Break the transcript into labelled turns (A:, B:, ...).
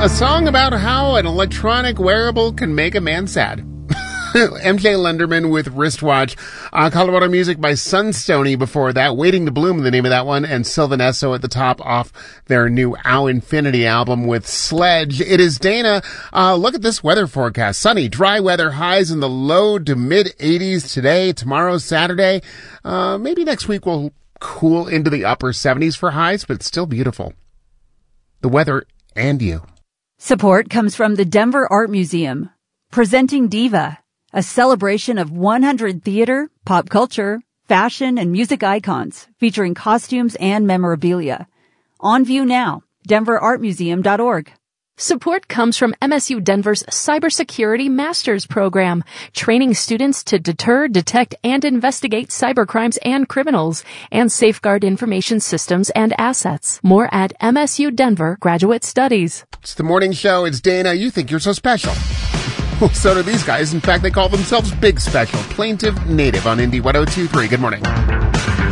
A: A song about how an electronic wearable can make a man sad. MJ Lenderman with Wristwatch. Colorado music by Sunstoney before that. Waiting to Bloom, the name of that one. And Sylvan Esso at the top off their new Ow Infinity album with Sledge. It is Dana. Look at this weather forecast. Sunny, dry weather, highs in the low to mid 80s today. Tomorrow, Saturday. Maybe next week we'll cool into the upper 70s for highs, but it's still beautiful. The weather and you.
B: Support comes from the Denver Art Museum, presenting Diva, a celebration of 100 theater, pop culture, fashion, and music icons featuring costumes and memorabilia. On view now, denverartmuseum.org.
C: Support comes from MSU Denver's Cybersecurity Master's Program, training students to deter, detect, and investigate cybercrimes and criminals, and safeguard information systems and assets. More at MSU Denver Graduate Studies.
A: It's the morning show. It's Dana. You think you're so special. Well, so do these guys. In fact, they call themselves Big Special. Plaintive Native on Indy 102.3. Good morning.